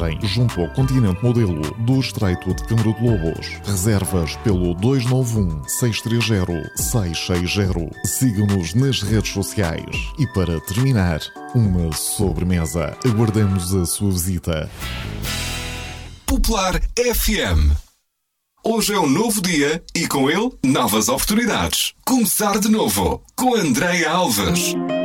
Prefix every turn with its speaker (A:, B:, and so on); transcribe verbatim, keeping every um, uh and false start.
A: paragem, junto ao continente modelo do Estreito de Câmara de Lobos. Reservas pelo dois nove um, seis três zero, seis seis zero. Siga-nos nas redes sociais. E para terminar, uma sobremesa. Aguardamos a sua visita.
B: Popular F M. Hoje é um novo dia e com ele novas oportunidades. Começar de novo com Andréia Alves.